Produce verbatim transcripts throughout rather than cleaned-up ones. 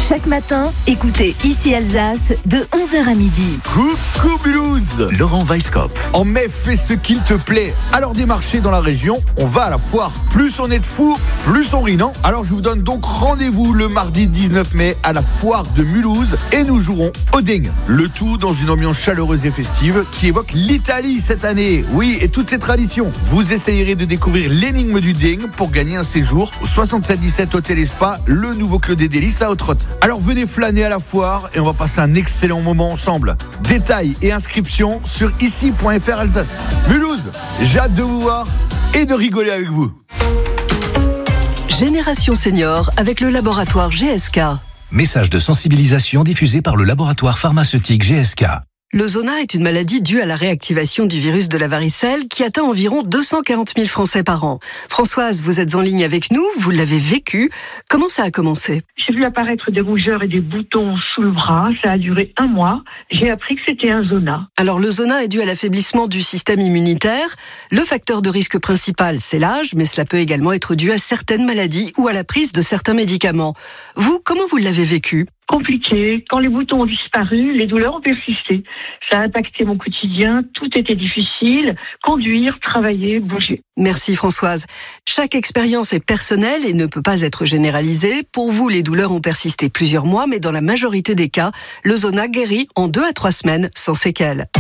Chaque matin, écoutez Ici Alsace de onze heures à midi. Coucou Mulhouse, Laurent Weisskopf. En mai, fais ce qu'il te plaît. Alors des marchés dans la région, on va à la foire. Plus on est de fous, plus on rit, non ? Alors je vous donne donc rendez-vous le mardi dix-neuf mai à la foire de Mulhouse et nous jouerons au ding. Le tout dans une ambiance chaleureuse et festive qui évoque l'Italie cette année. Oui, et toutes ses traditions. Vous essayerez de découvrir l'énigme du ding pour gagner un séjour au soixante-sept dix-sept Hôtel et Spa, le nouveau Club des Délices à Haute-Rotte. Alors venez flâner à la foire et on va passer un excellent moment ensemble. Détails et inscriptions sur ici point f r Alsace. Mulhouse, j'ai hâte de vous voir et de rigoler avec vous. Génération Senior avec le laboratoire G S K. Message de sensibilisation diffusé par le laboratoire pharmaceutique G S K. Le zona est une maladie due à la réactivation du virus de la varicelle qui atteint environ deux cent quarante mille Français par an. Françoise, vous êtes en ligne avec nous, vous l'avez vécu. Comment ça a commencé ? J'ai vu apparaître des rougeurs et des boutons sous le bras. Ça a duré un mois. J'ai appris que c'était un zona. Alors le zona est dû à l'affaiblissement du système immunitaire. Le facteur de risque principal, c'est l'âge, mais cela peut également être dû à certaines maladies ou à la prise de certains médicaments. Vous, comment vous l'avez vécu ? Compliqué. Quand les boutons ont disparu, les douleurs ont persisté. Ça a impacté mon quotidien. Tout était difficile. Conduire, travailler, bouger. Merci Françoise. Chaque expérience est personnelle et ne peut pas être généralisée. Pour vous, les douleurs ont persisté plusieurs mois, mais dans la majorité des cas, le zona guérit en deux à trois semaines sans séquelles.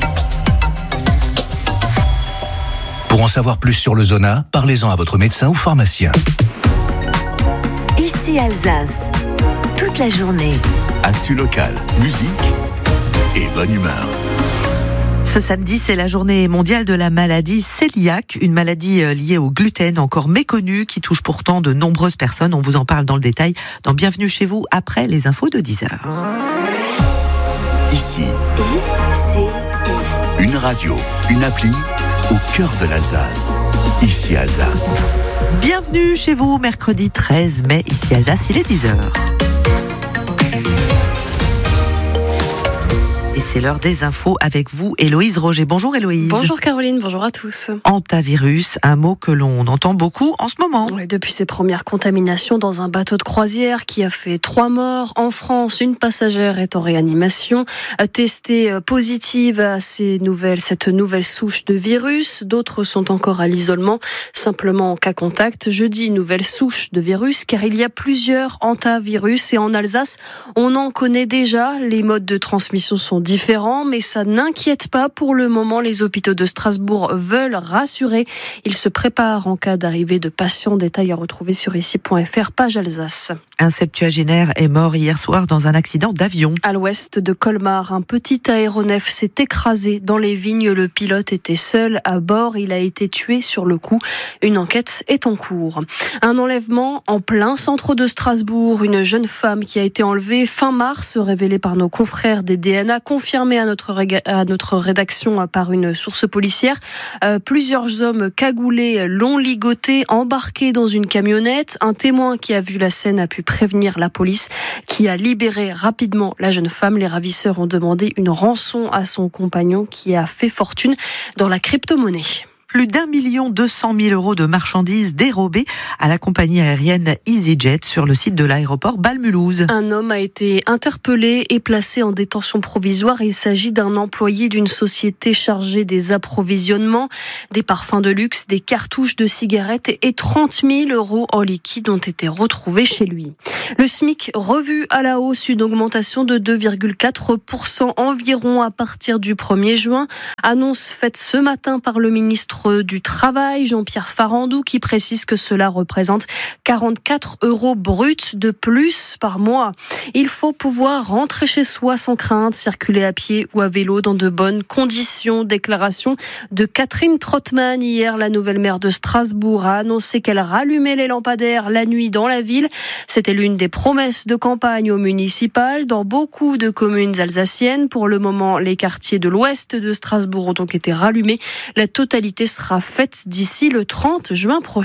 Pour en savoir plus sur le zona, parlez-en à votre médecin ou pharmacien. Ici Alsace, toute la journée. Actu local, musique et bonne humeur. Ce samedi, c'est la journée mondiale de la maladie cœliaque, une maladie liée au gluten encore méconnue qui touche pourtant de nombreuses personnes. On vous en parle dans le détail dans Bienvenue chez vous après les infos de dix heures. Ici, I C I. une radio, une appli au cœur de l'Alsace. Ici Alsace. Bienvenue chez vous, mercredi treize mai, ici Alsace, il est dix heures. Et c'est l'heure des infos avec vous, Héloïse Roger. Bonjour Héloïse. Bonjour Caroline, bonjour à tous. Hantavirus, un mot que l'on entend beaucoup en ce moment. Ouais, depuis ses premières contaminations dans un bateau de croisière qui a fait trois morts en France, une passagère est en réanimation, testée positive à ces nouvelles, cette nouvelle souche de virus. D'autres sont encore à l'isolement, simplement en cas contact. Je dis nouvelle souche de virus car il y a plusieurs hantavirus et en Alsace, on en connaît déjà. Les modes de transmission sont différents, mais ça n'inquiète pas pour le moment. Les hôpitaux de Strasbourg veulent rassurer. Ils se préparent en cas d'arrivée de patients. Détails à retrouver sur ici point f r, page Alsace. Un septuagénaire est mort hier soir dans un accident d'avion. À l'ouest de Colmar, un petit aéronef s'est écrasé dans les vignes. Le pilote était seul à bord. Il a été tué sur le coup. Une enquête est en cours. Un enlèvement en plein centre de Strasbourg. Une jeune femme qui a été enlevée fin mars, révélée par nos confrères des D N A, confirmé à notre, réga- à notre rédaction par une source policière. Euh, plusieurs hommes cagoulés l'ont ligoté, embarqué dans une camionnette. Un témoin qui a vu la scène a pu prévenir la police qui a libéré rapidement la jeune femme. Les ravisseurs ont demandé une rançon à son compagnon qui a fait fortune dans la crypto-monnaie. Plus d'un million deux cent mille euros de marchandises dérobées à la compagnie aérienne EasyJet sur le site de l'aéroport Bâle-Mulhouse. Un homme a été interpellé et placé en détention provisoire. Il s'agit d'un employé d'une société chargée des approvisionnements, des parfums de luxe, des cartouches de cigarettes et trente mille euros en liquide ont été retrouvés chez lui. Le SMIC revu à la hausse, une augmentation de deux virgule quatre pour cent environ à partir du premier juin. Annonce faite ce matin par le ministre du Travail, Jean-Pierre Farandou, qui précise que cela représente quarante-quatre euros bruts de plus par mois. Il faut pouvoir rentrer chez soi sans crainte, circuler à pied ou à vélo dans de bonnes conditions. Déclaration de Catherine Trottmann hier. La nouvelle maire de Strasbourg a annoncé qu'elle rallumait les lampadaires la nuit dans la ville. C'était l'une des promesses de campagne au municipal dans beaucoup de communes alsaciennes. Pour le moment, les quartiers de l'ouest de Strasbourg ont donc été rallumés. La totalité sera faite d'ici le trente juin prochain.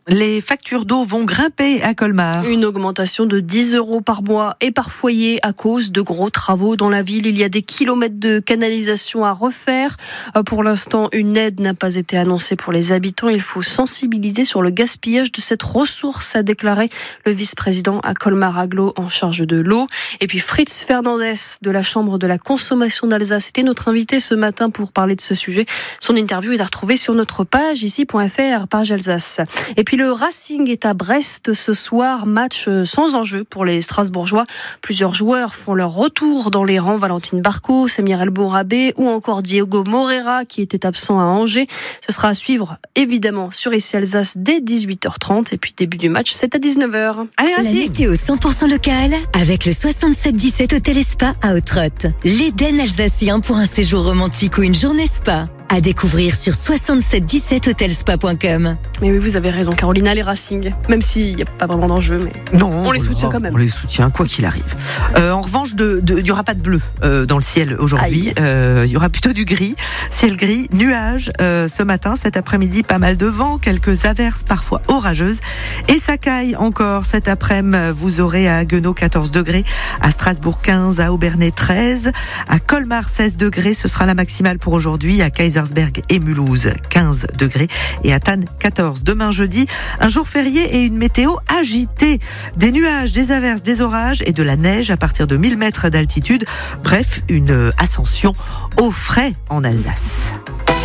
Les factures d'eau vont grimper à Colmar. Une augmentation de dix euros par mois et par foyer à cause de gros travaux dans la ville. Il y a des kilomètres de canalisation à refaire. Pour l'instant, une aide n'a pas été annoncée pour les habitants. Il faut sensibiliser sur le gaspillage de cette ressource, a déclaré le vice-président à Colmar Agglo en charge de l'eau. Et puis Fritz Fernandez de la Chambre de la consommation d'Alsace était notre invité ce matin pour parler de ce sujet. Son interview est à retrouver sur notre page ici point f r, page Alsace. Et puis Puis le Racing est à Brest ce soir, match sans enjeu pour les Strasbourgeois. Plusieurs joueurs font leur retour dans les rangs, Valentine Barco, Samir El Bourabé ou encore Diego Moreira qui était absent à Angers. Ce sera à suivre évidemment sur Ici Alsace dès dix-huit heures trente et puis début du match c'est à dix-neuf heures. Allez, La météo cent pour cent locale avec le soixante-sept dix-sept Hôtel et Spa à Autrotte. L'Éden alsacien pour un séjour romantique ou une journée spa. À découvrir sur soixante-sept dix-sept hotelspa point com. Mais oui, vous avez raison, Carolina, les Racing, même s'il n'y a pas vraiment d'enjeu, mais non, on les soutient quand même. On les soutient, quoi qu'il arrive. Euh, en revanche, il de, de, n'y aura pas de bleu euh, dans le ciel aujourd'hui. Il euh, y aura plutôt du gris. Ciel gris, nuages euh, ce matin, cet après-midi, pas mal de vent, quelques averses parfois orageuses. Et ça caille encore cet après-midi. Vous aurez à Haguenau quatorze degrés, à Strasbourg quinze, à Aubernais treize, à Colmar seize degrés. Ce sera la maximale pour aujourd'hui. À Kaisersberg et Mulhouse, quinze degrés, et à Thann, quatorze. Demain jeudi, un jour férié et une météo agitée. Des nuages, des averses, des orages et de la neige à partir de mille mètres d'altitude. Bref, une ascension au frais en Alsace.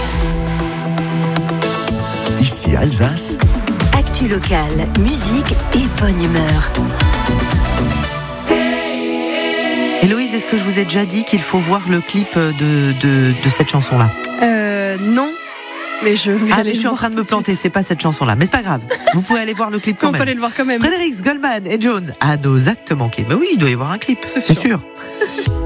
Ici Alsace. Actu locale, musique et bonne humeur. Héloïse, est-ce que je vous ai déjà dit qu'il faut voir le clip de, de, de cette chanson-là ? Euh, non. Mais je vais ah, aller mais je suis en train de me planter, c'est pas cette chanson-là, mais c'est pas grave. Vous pouvez aller voir le clip quand On même. peut aller le voir quand même. Frédéric Goldman et Jones à nos actes manqués. Mais oui, il doit y avoir un clip, c'est sûr. sûr.